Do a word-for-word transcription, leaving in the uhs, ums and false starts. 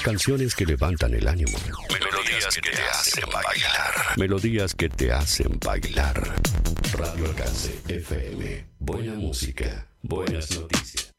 Canciones que levantan el ánimo. Melodías que te hacen bailar. Melodías que te hacen bailar. Radio Alcance F M. Buena música, buenas noticias.